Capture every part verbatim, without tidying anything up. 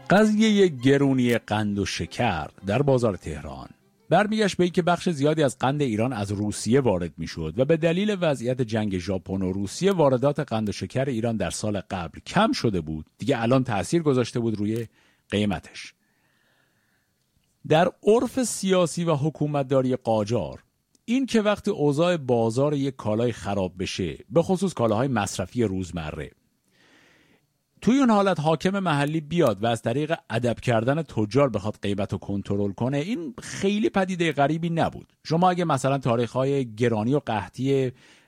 قضیه گرونی قند و شکر در بازار تهران برمیگشت به اینکه بخش زیادی از قند ایران از روسیه وارد میشد و به دلیل وضعیت جنگ ژاپن و روسیه واردات قند و شکر ایران در سال قبل کم شده بود. دیگه الان تأثیر گذاشته بود روی قیمتش. در عرف سیاسی و حکومتداری قاجار این که وقتی اوضاع بازار یک کالای خراب بشه، به خصوص کالاهای مصرفی روزمره، توی اون حالت حاکم محلی بیاد و از طریق ادب کردن تجار بخواد قیمت رو کنترل کنه، این خیلی پدیده غریبی نبود. شما اگه مثلا تاریخ‌های گرانی و قحطی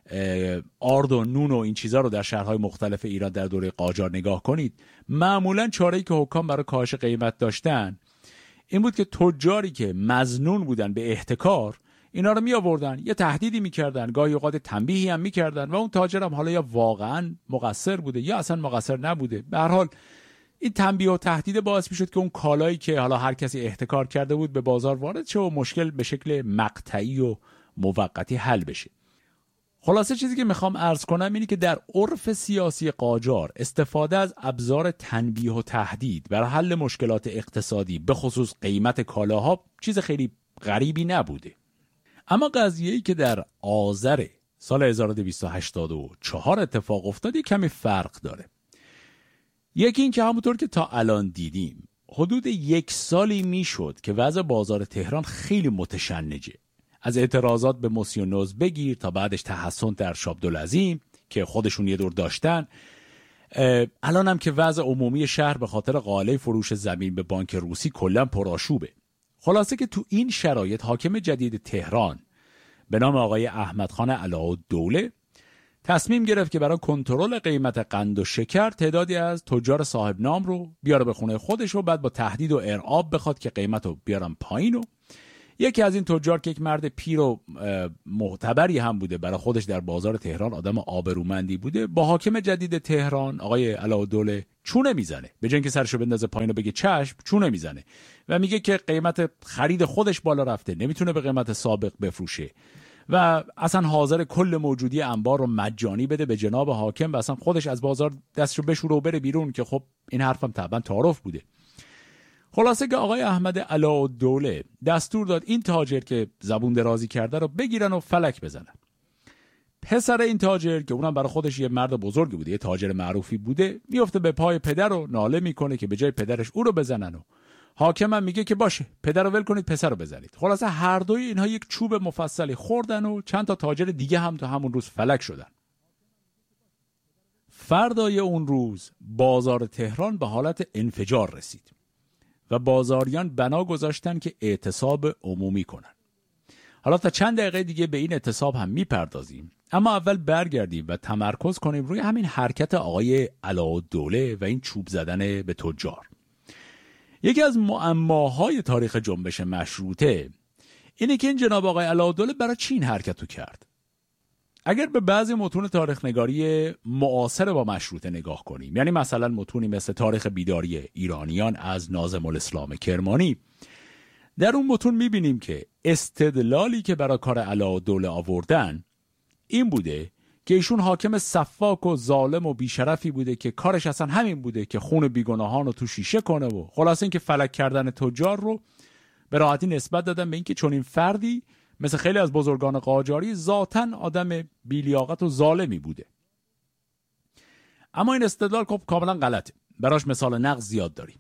آرد و نون و این چیزا رو در شهرهای مختلف ایران در دوره قاجار نگاه کنید، معمولاً چاره‌ای که حکام برای کاهش قیمت داشتن این بود که تجاری که مظنون بودن به احتکار اینا رو می آوردن، یه تهدیدی میکردن، گاهی اوقات تنبیهی هم میکردن و اون تاجر هم حالا یا واقعا مقصر بوده یا اصلا مقصر نبوده، به هر حال این تنبیه و تهدید باعث میشد که اون کالایی که حالا هر کسی احتکار کرده بود به بازار وارد شه و مشکل به شکل مقطعی و موقتی حل بشه. خلاصه چیزی که میخوام عرض کنم اینه که در عرف سیاسی قاجار استفاده از ابزار تنبیه و تهدید برای حل مشکلات اقتصادی به خصوص قیمت کالاها چیز خیلی غریبی نبوده. اما قضیه‌ای که در آذر سال هزار و دویست و هشتاد و چهار اتفاق افتاد کمی فرق داره. یکی این که همونطور که تا الان دیدیم حدود یک سالی میشد که وضع بازار تهران خیلی متشنجه. از اعتراضات به موسیونوز بگیر تا بعدش تحسن در شابدالعظیم که خودشون یه دور داشتن، الان هم که وضع عمومی شهر به خاطر قاله فروش زمین به بانک روسی کلا پرآشوبه. خلاصه که تو این شرایط حاکم جدید تهران به نام آقای احمدخان علاءالدوله تصمیم گرفت که برای کنترل قیمت قند و شکر تعدادی از تجار صاحب نام رو بیاره به خونه خودش و بعد با تهدید و ارعاب بخواد که قیمت رو بیارن پایین. و یکی از این تجار که یک مرد پیر و معتبری هم بوده، برای خودش در بازار تهران آدم آبرومندی بوده، با حاکم جدید تهران آقای علاءالدوله چونه میزنه. به جای اینکه سرشو بندازه پایین و بگه چشم، چونه میزنه و میگه که قیمت خرید خودش بالا رفته، نمیتونه به قیمت سابق بفروشه و اصلا حاضر کل موجودی انبار رو مجانی بده به جناب حاکم و اصلا خودش از بازار دستشو بشوره و بره بیرون، که خب این حرفم طبعا تعارف بوده. خلاصه که آقای احمد علاءالدوله دستور داد این تاجر که زبون درازی کرده رو بگیرن و فلک بزنن. پسر این تاجر که اونم برای خودش یه مرد بزرگی بوده، یه تاجر معروفی بوده، میفته به پای پدر و ناله میکنه که به جای پدرش او رو بزنن و حاکم هم میگه که باشه پدر رو ول کنید پسر رو بزنید. خلاصه هر دوی اینها یک چوب مفصلی خوردن و چند تا تاجر دیگه هم تو همون روز فلک شدن. فردای اون روز بازار تهران به حالت انفجار رسید و بازاریان بنا گذاشتن که اعتصاب عمومی کنن. حالا تا چند دقیقه دیگه به این اعتصاب هم میپردازیم، اما اول برگردیم و تمرکز کنیم روی همین حرکت آقای علاءالدوله و این چوب زدن به تجار. یکی از معماهای تاریخ جنبش مشروطه اینه که این جناب آقای علاءالدوله برای چی این حرکت رو کرد. اگر به بعضی متون تاریخ نگاری معاصر با مشروطه نگاه کنیم، یعنی مثلا متونی مثل تاریخ بیداری ایرانیان از ناظم الاسلام کرمانی، در اون متون میبینیم که استدلالی که برای کار علاءالدوله آوردن این بوده که ایشون حاکم سفاک و ظالم و بیشرفی بوده که کارش اصلا همین بوده که خون بیگناهان رو تو شیشه کنه و خلاصه این که فلک کردن تجار رو به راحتی نسبت دادن به این که چون این فردی مثل خیلی از بزرگان قاجاری ذاتاً آدم بیلیاقت و ظالمی بوده. اما این استدلال خب کاملا غلطه. براش مثال نقض زیاد داریم.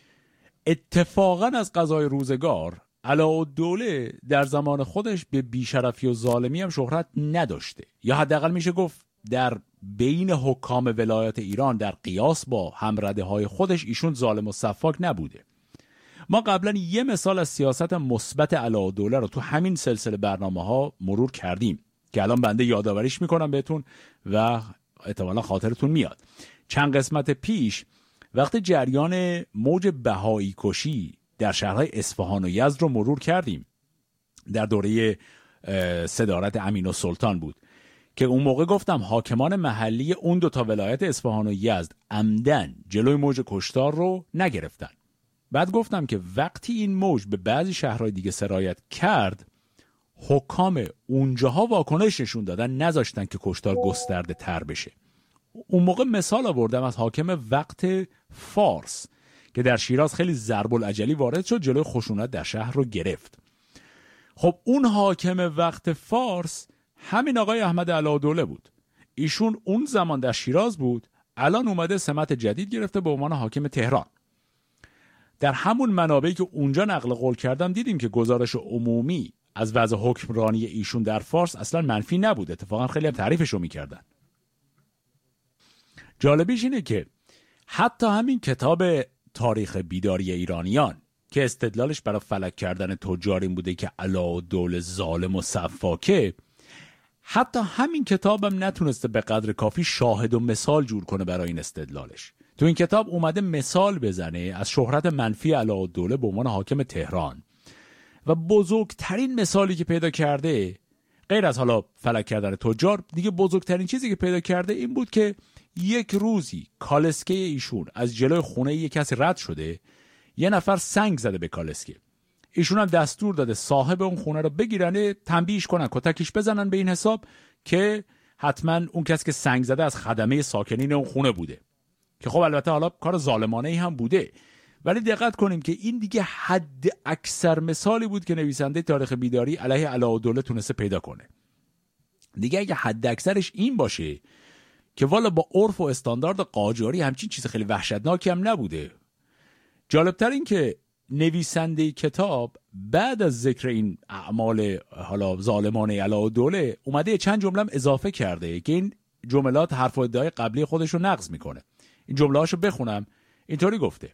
اتفاقاً از قضای روزگار علاءالدوله در زمان خودش به بیشرفی و ظالمی هم شهرت نداشته، یا حداقل میشه گفت در بین حکام ولایت ایران در قیاس با همرده های خودش ایشون ظالم و سفاک نبوده. ما قبلا یه مثال از سیاست مثبت علاءالدوله رو تو همین سلسله برنامه ها مرور کردیم که الان بنده یادآوریش میکنم بهتون و احتمالا خاطرتون میاد. چند قسمت پیش وقتی جریان موج بهایی کشی در شهرهای اصفهان و یزد رو مرور کردیم، در دوره صدارت امین السلطان بود که اون موقع گفتم حاکمان محلی اون دو تا ولایت اصفهان و یزد عمدن جلوی موج کشتار رو نگرفتن. بعد گفتم که وقتی این موج به بعضی شهرهای دیگه سرایت کرد، حکام اونجاها واکنش نشون دادن، نذاشتن که کشتار گسترده تر بشه. اون موقع مثال آوردم از حاکم وقت فارس که در شیراز خیلی ضرب العجلی وارد شد، جلوی خشونت در شهر رو گرفت. خب اون حاکم وقت فارس همین آقای احمد علاءالدوله بود. ایشون اون زمان در شیراز بود، الان اومده سمت جدید گرفته به عنوان حاکم تهران. در همون منابعی که اونجا نقل قول کردم دیدیم که گزارش عمومی از وضع حکمرانی ایشون در فارس اصلا منفی نبود، اتفاقا خیلی هم تعریفش رو میکردن. جالبیش اینه که حتی همین کتاب تاریخ بیداری ایرانیان که استدلالش برای فلک کردن تجار این بوده که علاءالدوله ظالم و سفاکه، حتی همین کتابم نتونسته به قدر کافی شاهد و مثال جور کنه برای این استدلالش. تو این کتاب اومده مثال بزنه از شهرت منفی علاءالدوله به عنوان حاکم تهران و بزرگترین مثالی که پیدا کرده، غیر از حالا فلک کردن تجار، دیگه بزرگترین چیزی که پیدا کرده این بود که یک روزی کالسکه ایشون از جلوی خونه یک کسی رد شده، یه نفر سنگ زده به کالسکه، ایشون هم دستور داده صاحب اون خونه رو بگیرن، تنبیهش کنن، کتکش بزنن به این حساب که حتما اون کسی که سنگ زده از خدمه ساکنین اون خونه بوده، که خب البته حالا کار ظالمانه ای هم بوده، ولی دقت کنیم که این دیگه حد اکثر مثالی بود که نویسنده تاریخ بیداری علیه علاءالدوله تونسته پیدا کنه. دیگه اگه حد اکثرش این باشه که والا با عرف و استاندارد قاجاری همچین چیز خیلی وحشتناکی هم نبوده. جالبتر این که نویسنده کتاب بعد از ذکر این اعمال حالا ظالمانه علاءالدوله اومده چند جمله اضافه کرده که این جملات حرف و ادعای قبلی خودش رو نقض میکنه. این جمله هاشو بخونم. اینطوری گفته: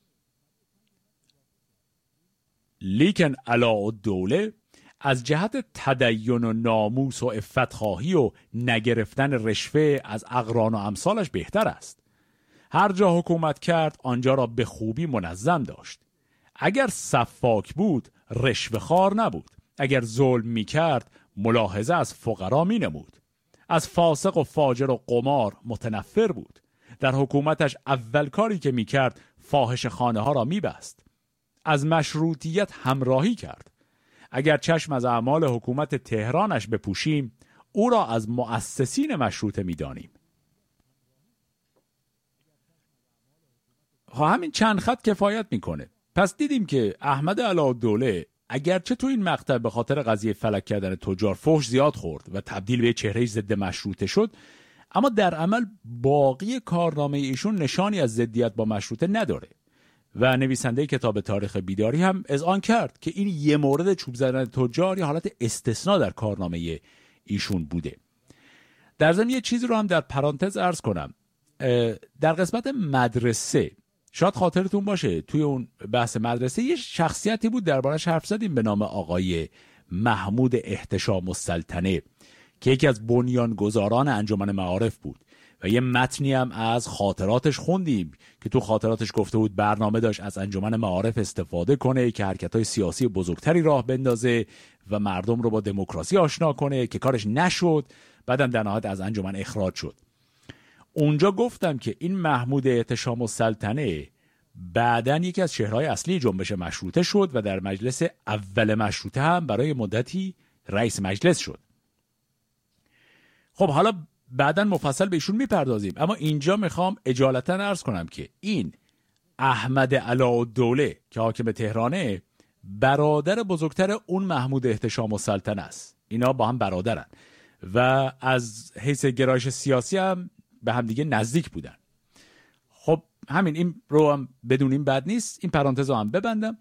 لیکن علاءالدوله از جهت تدین و ناموس و عفتخواهی و نگرفتن رشوه از اقران و امثالش بهتر است. هر جا حکومت کرد آنجا را به خوبی منظم داشت. اگر سفاک بود رشوه خوار نبود، اگر ظلم می کرد ملاحظه از فقرا می نمود، از فاسق و فاجر و قمار متنفر بود. در حکومتش اول کاری که می کرد فاحش خانه ها را می بست. از مشروطیت همراهی کرد. اگر چشم از اعمال حکومت تهرانش بپوشیم او را از مؤسسین مشروطه می دانیم. همین چند خط کفایت میکنه. پس دیدیم که احمد علاءالدوله اگرچه تو این مقطع به خاطر قضیه فلک کردن تجار فحش زیاد خورد و تبدیل به چهره ضد مشروطه شد، اما در عمل باقی کارنامه ایشون نشانی از ضدیت با مشروطه نداره و نویسنده کتاب تاریخ بیداری هم اذعان کرد که این یه مورد چوب زدن تجار یا حالت استثناء در کارنامه ایشون بوده. در ضمن یه چیزی رو هم در پرانتز عرض کنم. در قسمت مدرسه شاید خاطرتون باشه توی اون بحث مدرسه یه شخصیتی بود دربارش حرف زدیم به نام آقای محمود احتشام السلطنه که یکی از بنیانگذاران انجمن معارف بود و یه متنی هم از خاطراتش خوندیم که تو خاطراتش گفته بود برنامه داشت از انجمن معارف استفاده کنه که حرکت‌های سیاسی بزرگتری راه بندازه و مردم رو با دموکراسی آشنا کنه، که کارش نشد، بعدم در نهایت از انجمن اخراج شد. اونجا گفتم که این محمود احتشام السلطنه بعداً یکی از چهره‌های اصلی جنبش مشروطه شد و در مجلس اول مشروطه هم برای مدتی رئیس مجلس شد. خب حالا بعداً مفصل به ایشون میپردازیم، اما اینجا میخوام اجالتا عرض کنم که این احمد علاءالدوله که حاکم تهرانه برادر بزرگتر اون محمود احتشام السلطنه است. اینا با هم برادرن و از حیث گرایش سیاسی هم به هم دیگه نزدیک بودن. خب همین این رو هم بدونیم بد نیست، این پرانتز رو هم ببندم.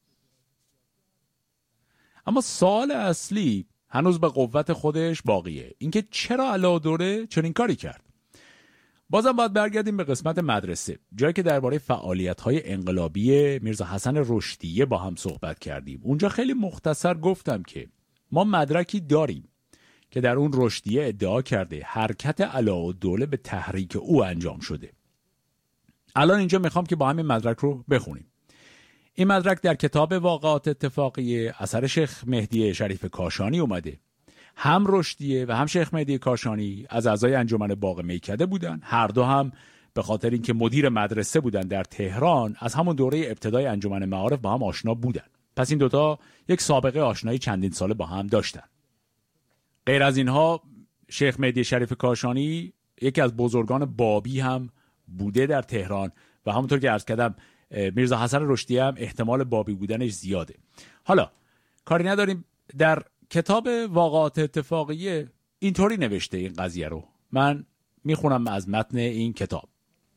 اما سوال اصلی هنوز به قوت خودش باقیه، اینکه چرا علاءالدوله چنین کاری کرد. بازم باید برگردیم به قسمت مدرسه، جایی که درباره فعالیت‌های انقلابی میرزا حسن رشدیه با هم صحبت کردیم. اونجا خیلی مختصر گفتم که ما مدرکی داریم که در اون رشدیه ادعا کرده حرکت علاءالدوله به تحریک او انجام شده. الان اینجا میخوام که با همین مدرک رو بخونیم. این مدرک در کتاب واقعات اتفاقیه اثر شیخ مهدی شریف کاشانی اومده. هم رشدیه و هم شیخ مهدی کاشانی از اعضای انجمن باغ میکده بودن. هر دو هم به خاطر اینکه مدیر مدرسه بودن در تهران از همون دوره ابتدای انجمن معارف با هم آشنا بودن. پس این دوتا یک سابقه آشنایی چندین ساله با هم داشتن. غیر از اینها شیخ مهدی شریف کاشانی یکی از بزرگان بابی هم بوده در تهران و همونطور که عرض کردم میرزا حسن رشدی هم احتمال بابی بودنش زیاده. حالا کاری نداریم، در کتاب واقعات اتفاقیه اینطوری نوشته این قضیه رو. من میخونم از متن این کتاب.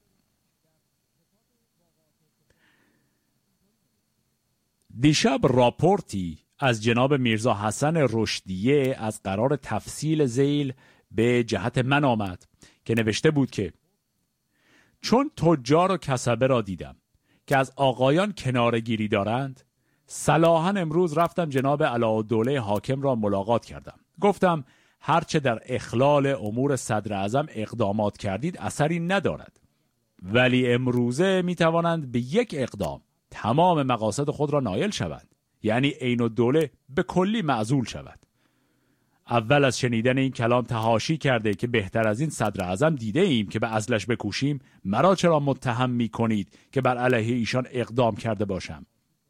دیشب راپورتی از جناب میرزا حسن رشدیه از قرار تفصیل ذیل به جهت من آمد که نوشته بود که چون تجار و کسبه را دیدم که از آقایان کنارگیری دارند، صلاحاً امروز رفتم جناب علاءالدوله حاکم را ملاقات کردم. گفتم هرچه در اخلال امور صدر اعظم اقدامات کردید اثری ندارد، ولی امروزه می توانند به یک اقدام تمام مقاصد خود را نایل شوند، یعنی عین الدوله به کلی معزول شود. اول از شنیدن این کلام تحاشی کرده که بهتر از این صدر اعظم دیده ایم که به عزلش بکوشیم، مرا چرا متهم می کنید که بر علیه ایشان اقدام کرده باشم؟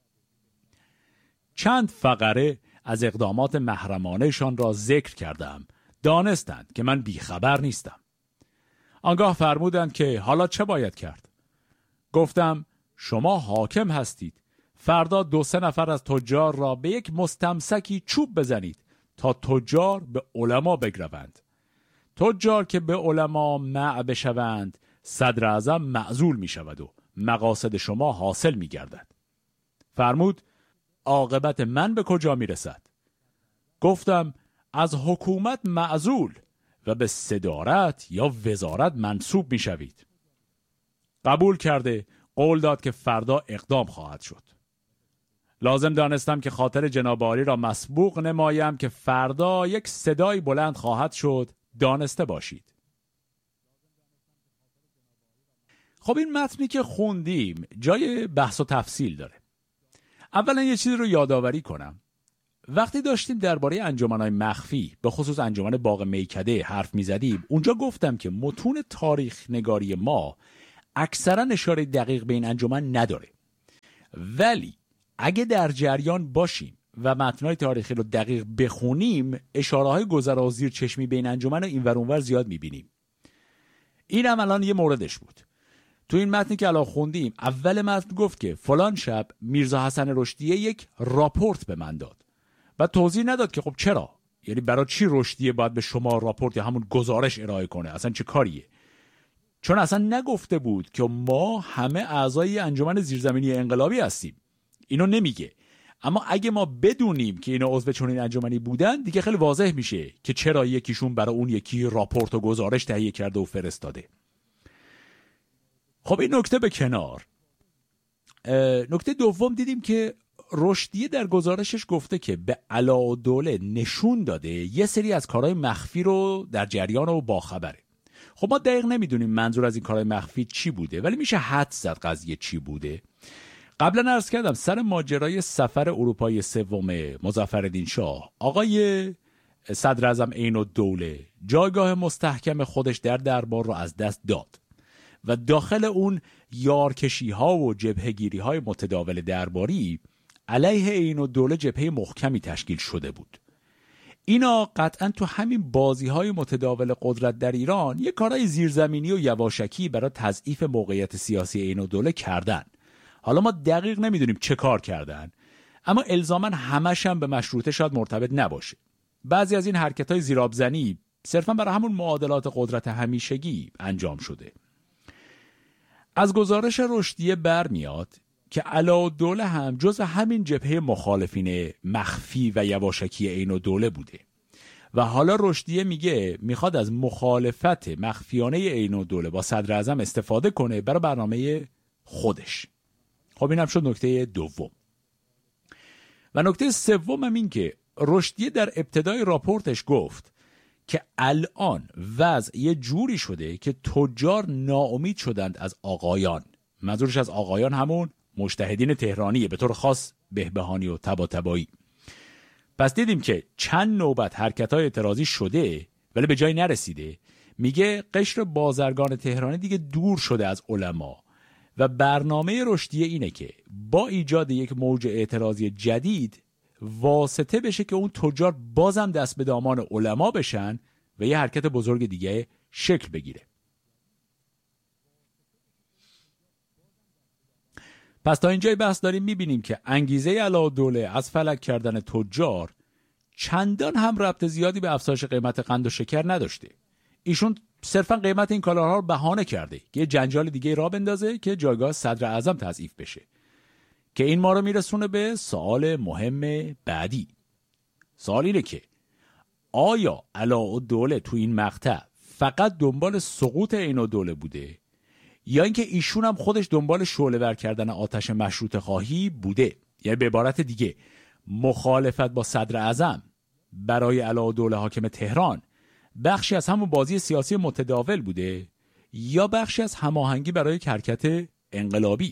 چند فقره از اقدامات محرمانهشان را ذکر کردم، دانستند که من بیخبر نیستم. آنگاه فرمودند که حالا چه باید کرد؟ گفتم شما حاکم هستید، فردا دو سه نفر از تجار را به یک مستمسکی چوب بزنید تا تجار به علما بگروند. تجار که به علما مع بشوند، صدر اعظم معزول می شود و مقاصد شما حاصل می گردد. فرمود عاقبت من به کجا می رسد؟ گفتم از حکومت معزول و به صدارت یا وزارت منصوب می شوید. قبول کرده قول داد که فردا اقدام خواهد شد. لازم دانستم که خاطر جناب عالی را مسبوق نمایم که فردا یک صدای بلند خواهد شد، دانسته باشید. خب این متنی که خوندیم جای بحث و تفصیل داره. اولا یه چیزی رو یادآوری کنم. وقتی داشتیم درباره انجمن‌های مخفی به خصوص انجمن باغ میکده حرف می‌زدیم، اونجا گفتم که متون تاریخ نگاری ما اکثرا اشاره دقیق به این انجمن نداره، ولی اگه در جریان باشیم و متن‌های تاریخی رو دقیق بخونیم، اشاره‌های گذرا و زیر چشمی به این انجمن رو اینور اونور زیاد می‌بینیم. این هم الان یه موردش بود. تو این متنی که الان خوندیم، اول متن گفت که فلان شب میرزا حسن رشدیه یک راپورت به من داد و توضیح نداد که خب چرا، یعنی برای چی رشدیه باید به شما راپورت یا همون گزارش ارائه کنه، اصلا چه کاریه؟ چون اصلا نگفته بود که ما همه اعضای انجمن زیرزمینی انقلابی هستیم. اینو نمیگه. اما اگه ما بدونیم که اینا عضو چنین انجمنی بودن، دیگه خیلی واضح میشه که چرا یکیشون برای اون یکی راپورت و گزارش تهیه کرده و فرستاده. خب این نکته به کنار. نکته دوم دیدیم که رشدیه در گزارشش گفته که به علاءالدوله نشون داده یه سری از کارهای مخفی رو در جریان و باخبره. خب ما دقیق نمیدونیم منظور از این کارهای مخفی چی بوده، ولی میشه حدس زد قضیه چی بوده. قبلا عرض کردم سر ماجرای سفر اروپایی سوم مظفرالدین شاه، آقای صدر اعظم عین الدوله جایگاه مستحکم خودش در دربار رو از دست داد و داخل اون یارکشی ها و جبهه‌گیری های متداول درباری علیه عین الدوله جبهه محکمی تشکیل شده بود. اینا قطعا تو همین بازی های متداول قدرت در ایران یه کارهای زیرزمینی و یواشکی برای تضعیف موقعیت سیاسی عین الدوله کردن. حالا ما دقیق نمیدونیم چه کار کردن، اما الزاما همش هم به مشروطه شاید مرتبط نباشه. بعضی از این حرکت‌های زیرآبزنی صرفا برای همون معادلات قدرت همیشگی انجام شده. از گزارش رشدیه برمیاد که علاءالدوله هم جز همین جبهه مخالفین مخفی و یواشکی عین الدوله بوده و حالا رشدیه میگه میخواد از مخالفت مخفیانه عین الدوله با صدر اعظم استفاده کنه برای برنامه خودش. خب این هم شد نکته دوم. و نکته سوم هم این که رشدیه در ابتدای راپورتش گفت که الان وضع یه جوری شده که تجار ناامید شدند از آقایان. منظورش از آقایان همون مجتهدین تهرانیه، به طور خاص بهبهانی و طباطبایی. پس دیدیم که چند نوبت حرکت‌های اعتراضی شده ولی به جای نرسیده. میگه قشر بازرگان تهرانی دیگه دور شده از علما و برنامه رشدیه اینه که با ایجاد یک موج اعتراضی جدید واسطه بشه که اون تجار بازم دست به دامان علما بشن و یه حرکت بزرگ دیگه شکل بگیره. پس تا اینجای بحث داریم میبینیم که انگیزه علاءالدوله از فلک کردن تجار چندان هم ربط زیادی به افزایش قیمت قند و شکر نداشته. ایشون صرفا قیمت این کالاها رو بهانه کرده که یه جنجال دیگه راه بندازه که جایگاه صدر اعظم تضعیف بشه، که این ما رو میرسونه به سوال مهم بعدی. سوال اینه که آیا علاءالدوله تو این مقطع فقط دنبال سقوط عین‌الدوله بوده یا اینکه ایشون هم خودش دنبال شعله ور کردن آتش مشروطه خواهی بوده؟ یعنی به عبارت دیگه مخالفت با صدر اعظم برای علاءالدوله حاکم تهران بخشی از همون بازی سیاسی متداول بوده یا بخشی از هماهنگی برای حرکت انقلابی؟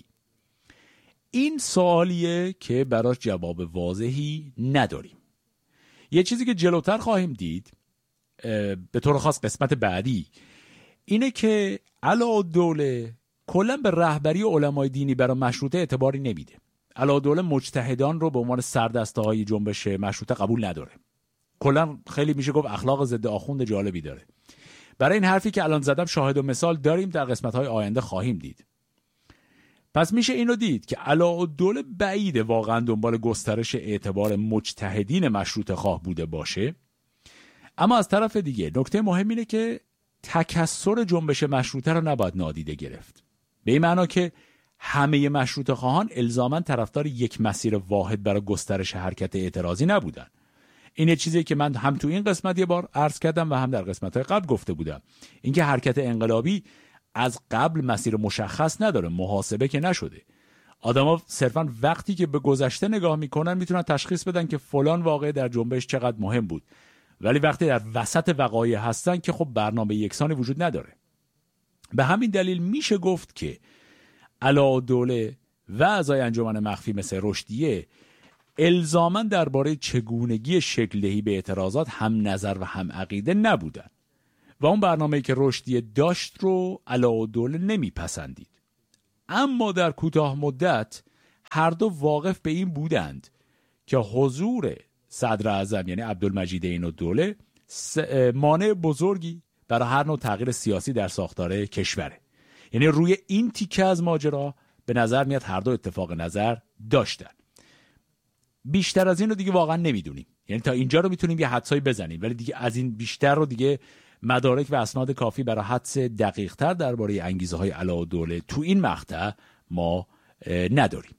این سوالیه که براش جواب واضحی نداریم. یه چیزی که جلوتر خواهیم دید به طور خاص قسمت بعدی اینه که علاءالدوله کلا به رهبری علمای دینی برای مشروطه اعتباری نمیده. علاءالدوله مجتهدان رو به عنوان سردسته‌های جنبش مشروطه قبول نداره. کلا خیلی میشه گفت اخلاق ضد آخوند جالبی داره. برای این حرفی که الان زدم شاهد و مثال داریم، در قسمت‌های آینده خواهیم دید. پس میشه اینو دید که علاءالدوله بعیده واقعا دنبال گسترش اعتبار مجتهدین مشروطه خواه بوده باشه. اما از طرف دیگه نکته مهم اینه که تکثر جنبش مشروطه رو نباید نادیده گرفت. به این معنا که همه مشروطه خواهان الزاماً طرفدار یک مسیر واحد برای گسترش حرکت اعتراضی نبودن. این چیزی که من هم تو این قسمت یه بار عرض کردم و هم در قسمت‌های قبل گفته بودم، اینکه حرکت انقلابی از قبل مسیر مشخص نداره، محاسبه که نشده. آدما صرفاً وقتی که به گذشته نگاه میکنن میتونن تشخیص بدن که فلان واقعه در جنبش چقدر مهم بود، ولی وقتی در وسط وقایع هستن که خب برنامه یکسانی وجود نداره. به همین دلیل میشه گفت که علاءالدوله و اعضای انجمن مخفی مثل رشدیه الزاماً درباره چگونگی شکل دهی به اعتراضات هم نظر و هم عقیده نبودن و اون برنامه‌ای که رشدیه داشت رو علاءالدوله نمیپسندید. اما در کوتاه مدت هر دو واقف به این بودند که حضور صدر اعظم یعنی عبدالمجید عین‌الدوله مانع بزرگی برای هر نوع تغییر سیاسی در ساختار کشوره. یعنی روی این تیکه از ماجرا به نظر میاد هر دو اتفاق نظر داشتن. بیشتر از این رو دیگه واقعا نمیدونیم. یعنی تا اینجا رو میتونیم یه حدسایی بزنیم، ولی دیگه از این بیشتر رو دیگه مدارک و اسناد کافی برای حدس دقیق‌تر درباره انگیزه‌های علاءالدوله تو این مقطع ما نداریم.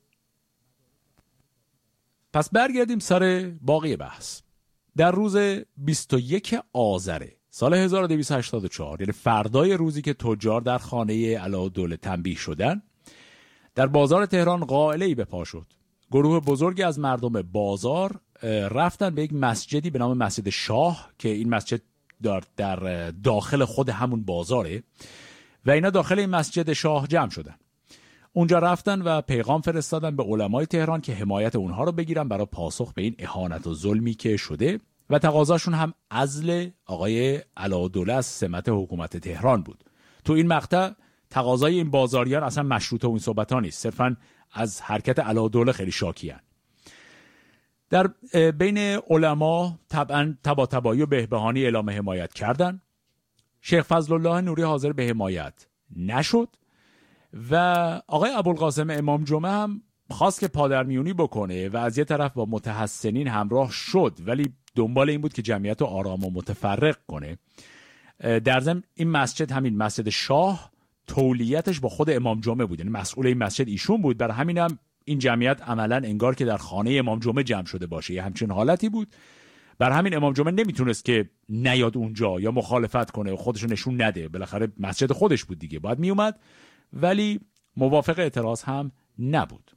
پس برگردیم سر باقی بحث. در روز بیست و یک آذر سال هزار و دویست و هشتاد و چهار، یعنی فردای روزی که تجار در خانه علاءالدوله تنبیه شدن، در بازار تهران قائله‌ای به پا شد. گروه بزرگی از مردم بازار رفتن به یک مسجدی به نام مسجد شاه که این مسجد در داخل خود همون بازاره و اینا داخل این مسجد شاه جمع شدن. اونجا رفتن و پیغام فرستادن به علمای تهران که حمایت اونها رو بگیرن برای پاسخ به این اهانت و ظلمی که شده و تقاضاشون هم عزل آقای علاءالدوله از سمت حکومت تهران بود. تو این مقطع تقاضای این بازاریان اصلا مشروطه و این صحبت‌ها نیست، صرفاً از حرکت علاءالدوله خیلی شاکیان. در بین علما طبعا طباطبایی و بهبهانی اعلام حمایت کردن. شیخ فضل الله نوری حاضر به حمایت نشد و آقای ابوالقاسم امام جمعه هم خواست که پادرمیونی بکنه و از یه طرف با متحسنین همراه شد، ولی دنبال این بود که جمعیت رو آرام و متفرق کنه. در ضمن این مسجد، همین مسجد شاه، تولیتش با خود امام جمعه بود، یعنی مسئول این مسجد ایشون بود. برای همین هم این جمعیت عملاً انگار که در خانه امام جمعه جمع شده باشه، یه همچین حالتی بود. بر همین امام جمعه نمیتونست که نیاد اونجا یا مخالفت کنه و خودشو نشون نده، بالاخره مسجد خودش بود دیگه، باید میومد، ولی موافق اعتراض هم نبود.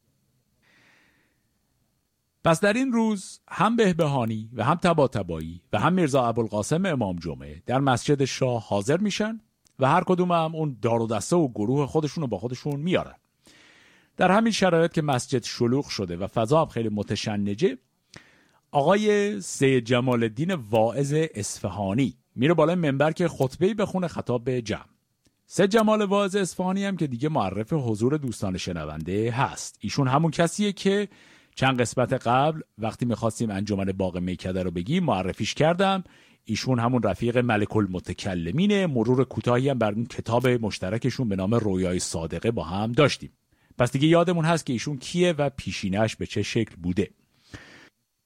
پس در این روز هم بهبهانی و هم طباطبایی و هم میرزا ابوالقاسم امام جمعه در مسجد شاه حاضر میشن و هر کدوم هم اون دار و دسته و گروه خودشون رو با خودشون میارن. در همین شرایط که مسجد شلوغ شده و فضا هم خیلی متشنجه، آقای سید جمال الدین واعظ اصفهانی میره بالای منبر که خطبه‌ای بخونه خطاب به جمع. سید جمال واعظ اصفهانی هم که دیگه معرف حضور دوستان شنونده هست. ایشون همون کسیه که چند قسمت قبل وقتی میخواستیم انجمن باغ میکده رو بگیم معرفیش کردم. ایشون همون رفیق ملک المتکلمینه. مرور کوتاهی هم بر اون کتاب مشترکشون به نام رویای صادقه با هم داشتیم. پس دیگه یادمون هست که ایشون کیه و پیشینش به چه شکل بوده.